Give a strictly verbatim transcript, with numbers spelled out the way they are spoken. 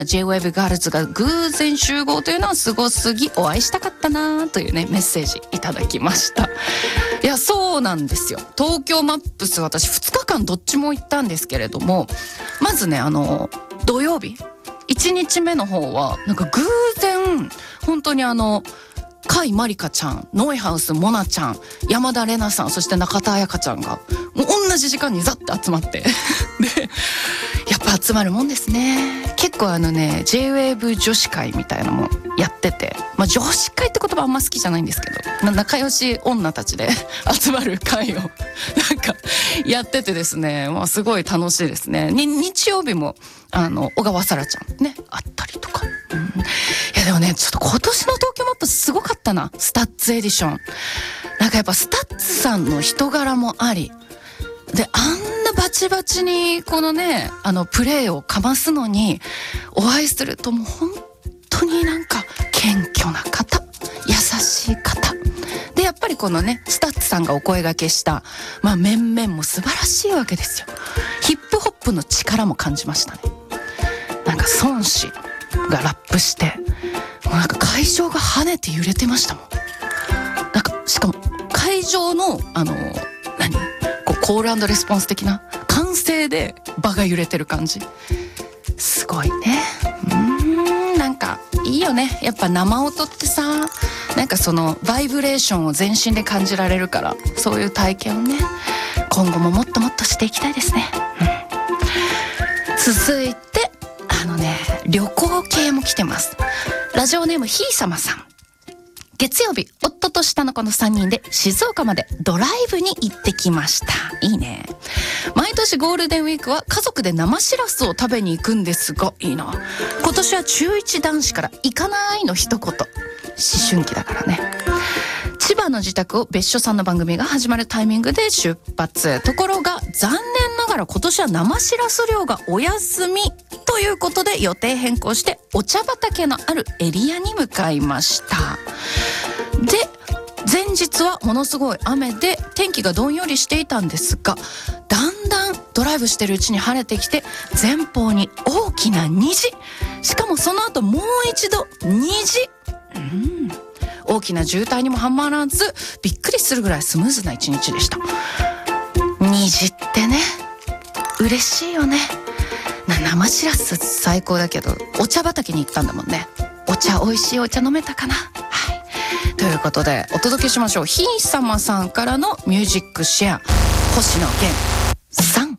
ジェイウェーブ ガールズが偶然集合というのはすごすぎ、お会いしたかったなというねメッセージいただきました。いやそうなんですよ。東京マップス私ふつかかんどっちも行ったんですけれども、まずねあの土曜日いちにちめの方はなんか偶然本当にあの甲斐まりかちゃん、ノイハウスモナちゃん、山田玲奈さん、そして中田彩香ちゃんがもう同じ時間にザッて集まってでやっぱ集まるもんですね。結構あのね ジェイウェーブ 女子会みたいなのもやってて、まあ女子会って言葉あんま好きじゃないんですけど、仲良し女たちで集まる会をなんかやっててですね、まあ、すごい楽しいですね。に日曜日もあの小川沙羅ちゃんねあったりとか、うん、いやでもねちょっと今年の東京マップすごかったな。スタッツエディションなんかやっぱスタッツさんの人柄もありで、あんなバチバチにこのねあのプレーをかますのにお会いするともう本当になんか謙虚な方、優しい方で、やっぱりこのねスタッツさんがお声掛けしたまあ面々も素晴らしいわけですよ。ヒップホップの力も感じましたね。なんか孫子がラップしてもうなんか会場が跳ねて揺れてましたもん。なんかしかも会場のあの何こうコール&レスポンス的な歓声で場が揺れてる感じ、すごいね。うーんなんかいいよね。やっぱ生音ってさ、なんかそのバイブレーションを全身で感じられるから、そういう体験をね今後ももっともっとしていきたいですね、うん、続いてあのね旅行系も来てます。ラジオネームひいさまさん。月曜日夫と下の子のさんにんで静岡までドライブに行ってきました。いいね。毎年ゴールデンウィークは家族で生しらすを食べに行くんですが、いいな。今年は中いち男子から行かないの一言。思春期だからね。千葉の自宅を別所さんの番組が始まるタイミングで出発。ところが残念ながら今年は生しらす漁がお休みということで予定変更してお茶畑のあるエリアに向かいました。で前日はものすごい雨で天気がどんよりしていたんですが、だんだんドライブしてるうちに晴れてきて前方に大きな虹、しかもその後もう一度虹、うん大きな渋滞にもはまらずびっくりするぐらいスムーズな一日でした。虹ってね嬉しいよね。生しらす最高だけどお茶畑に行ったんだもんね。お茶美味しいお茶飲めたかな。はいということでお届けしましょう。ひいさまさんからのミュージックシェア星野源さん